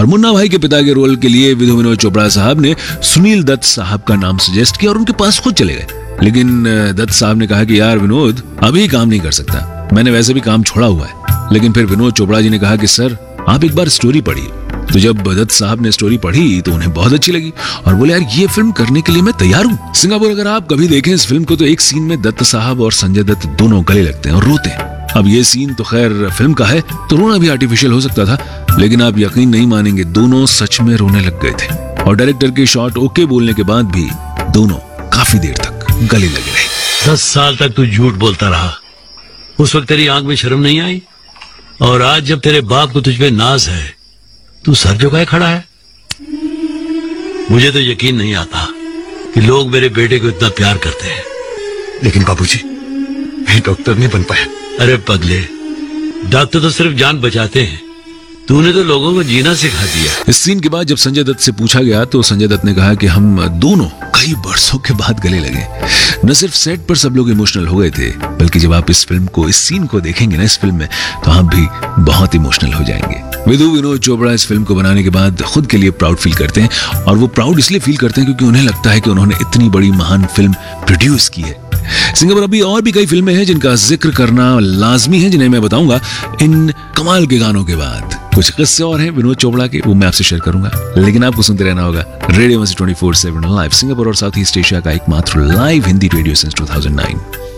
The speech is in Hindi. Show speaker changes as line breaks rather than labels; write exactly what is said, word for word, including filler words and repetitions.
और मुन्ना भाई के पिता के रोल के लिए विधु विनोद चोपड़ा साहब ने सुनील दत्त साहब का नाम सजेस्ट किया और उनके पास खुद चले गए। लेकिन दत्त साहब ने कहा कि यार विनोद, अभी काम नहीं कर सकता, मैंने वैसे भी काम छोड़ा हुआ है। लेकिन फिर विनोद चोपड़ा जी ने कहा कि सर आप एक बार स्टोरी पढ़िए। तो जब दत्त साहब ने स्टोरी पढ़ी तो उन्हें बहुत अच्छी लगी और बोले यार ये फिल्म करने के लिए मैं तैयार हूँ। सिंगापुर अगर आप कभी देखें इस फिल्म को तो एक सीन में दत्त साहब और संजय दत्त दोनों गले लगते हैं और रोते हैं। अब ये सीन तो खैर फिल्म का है तो रोना भी आर्टिफिशियल हो सकता था, लेकिन आप यकीन नहीं मानेंगे दोनों सच में रोने लग गए थे। और डायरेक्टर के शॉट ओके बोलने के बाद भी दोनों काफी देर तक गले लगे रहे।
दस साल तक तू झूठ बोलता रहा, उस वक्त तेरी आंख में शर्म नहीं आई, और आज जब तेरे बाप को तुझ पे नाज है तू सर झुकाए खड़ा है। मुझे तो यकीन नहीं आता कि लोग मेरे बेटे को इतना प्यार करते हैं।
लेकिन बाबूजी, मैं डॉक्टर नहीं बन पाया।
अरे पगले, डॉक्टर तो सिर्फ जान बचाते हैं, तूने तो लोगों को जीना सिखा दिया।
इस सीन के बाद जब संजय दत्त से पूछा गया तो संजय दत्त ने कहा कि हम दोनों कई बरसों के बाद गले लगे। न सिर्फ सेट पर सब लोग इमोशनल हो गए थे, बल्कि जब आप इस फिल्म को, इस सीन को देखेंगे ना इस फिल्म में, तो आप भी बहुत इमोशनल हो जाएंगे। विधु विनोद चोपड़ा इस फिल्म को बनाने के बाद खुद के लिए प्राउड फील करते हैं, और वो प्राउड इसलिए फील करते हैं क्योंकि उन्हें लगता है कि उन्होंने इतनी बड़ी महान फिल्म प्रोड्यूस की है। सिंगापुर अभी और भी कई फिल्में हैं जिनका जिक्र करना लाजमी है, जिन्हें मैं बताऊंगा इन कमाल के गानों के बाद। कुछ किस्से और हैं विनोद चोपड़ा के, वो मैं आपसे शेयर करूंगा, लेकिन आपको सुनते रहना होगा radio twenty four seven live, Singapore और साउथ ईस्ट एशिया का एकमात्र live Hindi radio since two thousand nine.